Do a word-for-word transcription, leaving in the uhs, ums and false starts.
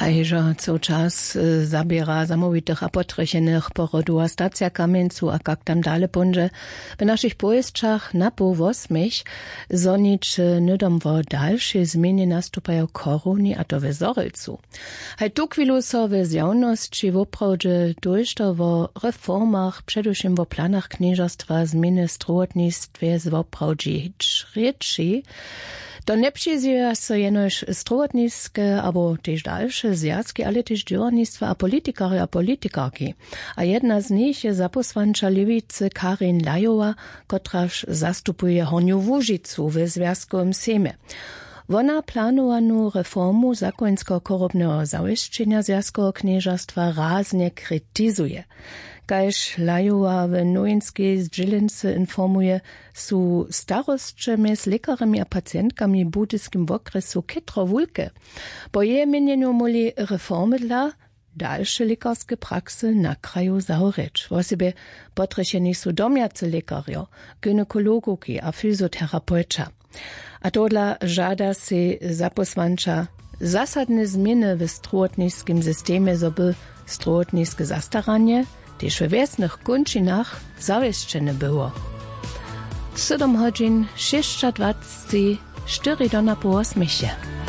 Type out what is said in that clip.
Hejžo co čas zabiera zamovitych a potrechenych porodu a stacja kamieńcu a kak tam dale punže. W naszych pojezdczach na pół osmich zonić nydom wo dalsze zmiany nastupają koruni a to w Zorelcu. Hej tu chwilu so w zjawności woprawdzie dojšto wo reformach, przedewším wo planach knieżastwa zmiany strowotnictwie z woprawdzie rzeczy. To nie przyjdzie się jenoż strowotnickie, albo też dalsze zjazki, ale też dziurnictwa a politykary a politikarki. A jedna z nich je zaposłanča Lewicy Karin Lajowa, kotraż zastupuje Horniu Łužicu w Związkowym Sejmie. Wona planowaną reformu zakońsko-korobnego zawieszczenia Związkowego Knieżastwa raznie krytyzuje. Kajż Lajowa w Nowinskiej Zdźilince informuje, su starostcze z lekarami a pacjentkami w budyskim okresu kitro wulke. Po jej mienieniu moli reformy dla dalsze lekarskie praksy na kraju zahorecz. Wosebie potrzebni su domiacy lekarjo, gynekologuki a fizjoterapeuta. A to dla żada se zaposłanča zasadne zmiany w strowotnickim systemie, zoby strowotnickie zastaranie też w wiesnych kończynach zawieszczone było. siedem godzin, sześć dwadzieścia cztery do na po osmysie.